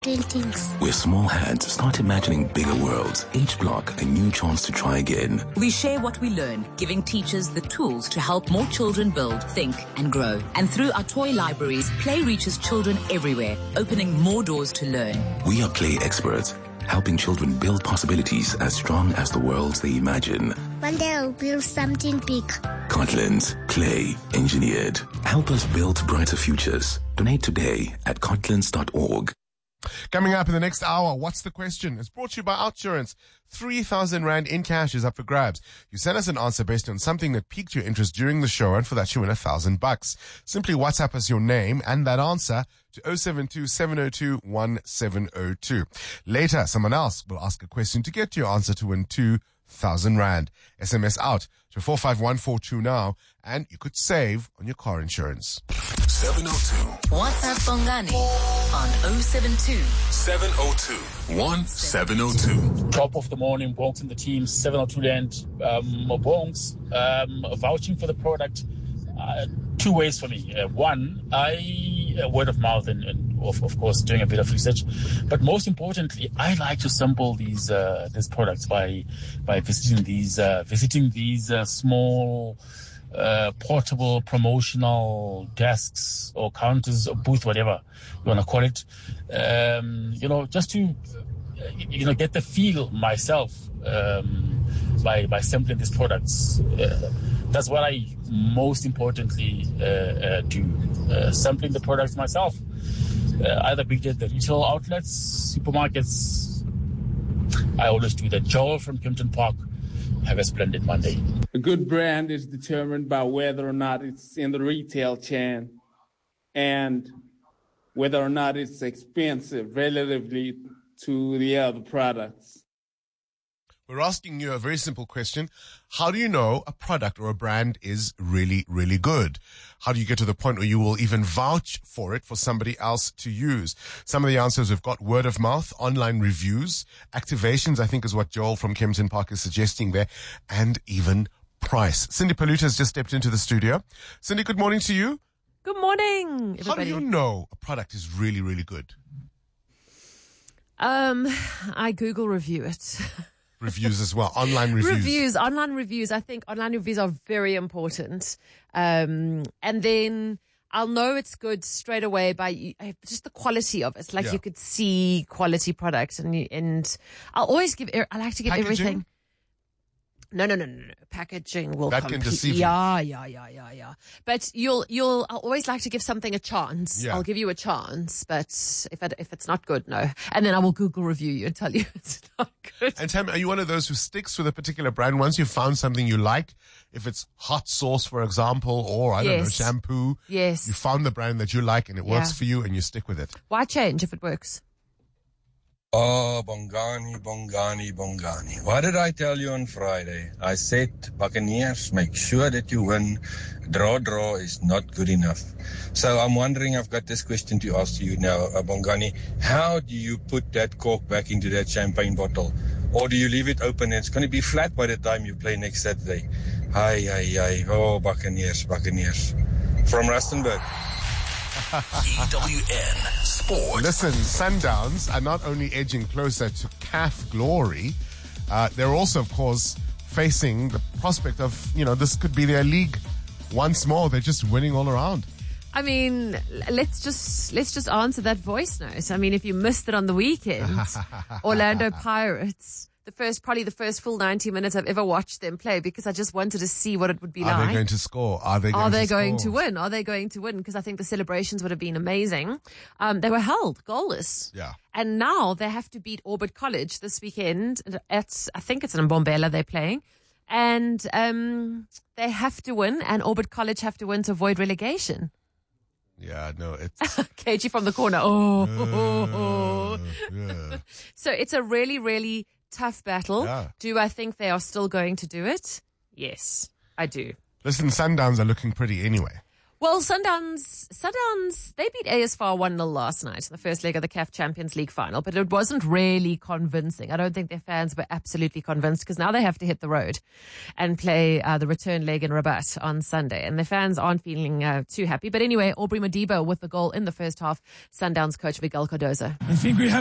Buildings. Where small hands start imagining bigger worlds. Each block a new chance to try again. We share what we learn, giving teachers the tools to help more children build, think and grow. And through our toy libraries, play reaches children everywhere, opening more doors to learn. We are play experts, helping children build possibilities as strong as the worlds they imagine. One day I'll build something big. Cortland, play engineered. Help us build brighter futures. Donate today at cortlands.org. Coming up in the next hour, what's the question? It's brought to you by OUTsurance. 3,000 Rand in cash is up for grabs. You send us an answer based on something that piqued your interest during the show, and for that you win $1,000. Simply WhatsApp us your name and that answer to 072-702-1702. Later, someone else will ask a question to get your answer to win 2,000 Rand. SMS out to 45142 now, and you could save on your car insurance. 702. WhatsApp Bongani on 072-702-1702. Top of the morning, Bonks and the team, 702 Land. Bonks, vouching for the product, two ways for me. One, word of mouth and of course doing a bit of research, but most importantly, I like to sample these products by visiting these small portable promotional desks or counters or booth, whatever you want to call it. Just to get the feel myself by sampling these products. That's what I most importantly do. Sampling the products myself. Either be it the retail outlets, supermarkets. I always do that. Joel from Kempton Park. Have a splendid Monday. A good brand is determined by whether or not it's in the retail chain and whether or not it's expensive relatively to the other products. We're asking you a very simple question. How do you know a product or a brand is really, really good? How do you get to the point where you will even vouch for it for somebody else to use? Some of the answers we've got: word of mouth, online reviews, activations, I think is what Joel from Kempton Park is suggesting there, and even price. Cindy Paluta has just stepped into the studio. Cindy, good morning to you. Good morning, everybody. How do you know a product is really, really good? I Google review it. Reviews as well, online reviews. Online reviews. I think online reviews are very important. And then I'll know it's good straight away by just the quality of it. Like you could see quality products, and I'll always I like to give Packaging? everything. No. Packaging will that can deceive you. Yeah. But I'll always like to give something a chance. Yeah. I'll give you a chance, but if it's not good, no. And then I will Google review you and tell you it's not good. And tell me, are you one of those who sticks with a particular brand once you've found something you like? If it's hot sauce, for example, or I don't know, shampoo. Yes. You found the brand that you like and it works for you and you stick with it. Why change if it works? Oh, Bongani. What did I tell you on Friday? I said, Buccaneers, make sure that you win. Draw is not good enough. So I'm wondering, I've got this question to ask you now, Bongani. How do you put that cork back into that champagne bottle? Or do you leave it open and it's going to be flat by the time you play next Saturday? Aye. Oh, Buccaneers. From Rustenburg. EWN Sport. Listen, Sundowns are not only edging closer to CAF glory, they're also, of course, facing the prospect of, this could be their league once more. They're just winning all around. I mean, let's just answer that voice note. I mean, if you missed it on the weekend, Orlando Pirates, probably the first full 90 minutes I've ever watched them play, because I just wanted to see what it would be like. Are they going to score? Are they going to win? Are they going to win? Because I think the celebrations would have been amazing. They were held goalless. Yeah. And now they have to beat Orbit College this weekend. I think it's in Mbombela they're playing. And they have to win, and Orbit College have to win to avoid relegation. Yeah, no, it's... KG from the corner. Yeah. So it's a really, really tough battle. Yeah. Do I think they are still going to do it? Yes, I do. Listen, Sundowns are looking pretty anyway. Well, Sundowns, they beat ASFAR 1-0 last night in the first leg of the CAF Champions League final, but it wasn't really convincing. I don't think their fans were absolutely convinced because now they have to hit the road and play the return leg in Rabat on Sunday, and their fans aren't feeling too happy. But anyway, Aubrey Modiba with the goal in the first half. Sundowns coach Miguel Cardozo. I think we have